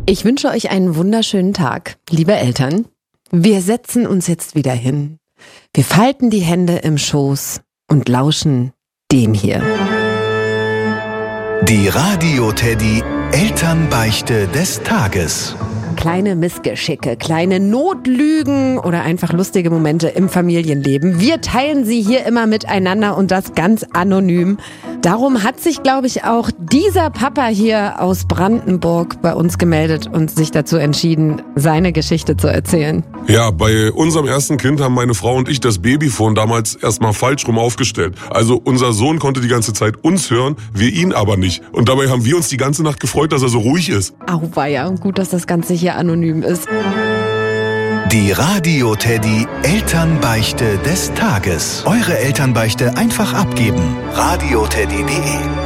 Ich wünsche euch einen wunderschönen Tag, liebe Eltern. Wir setzen uns jetzt wieder hin. Wir falten die Hände im Schoß und lauschen dem hier. Die Radio-Teddy Elternbeichte des Tages. Kleine Missgeschicke, kleine Notlügen oder einfach lustige Momente im Familienleben. Wir teilen sie hier immer miteinander und das ganz anonym. Darum hat sich, glaube ich, auch dieser Papa hier aus Brandenburg bei uns gemeldet und sich dazu entschieden, seine Geschichte zu erzählen. Ja, bei unserem ersten Kind haben meine Frau und ich das Babyphone damals erstmal falsch rum aufgestellt. Also unser Sohn konnte die ganze Zeit uns hören, wir ihn aber nicht. Und dabei haben wir uns die ganze Nacht gefreut, dass er so ruhig ist. Auweia, gut, dass das Ganze hier anonym ist. Die Radio-Teddy Elternbeichte des Tages. Eure Elternbeichte einfach abgeben. radioteddy.de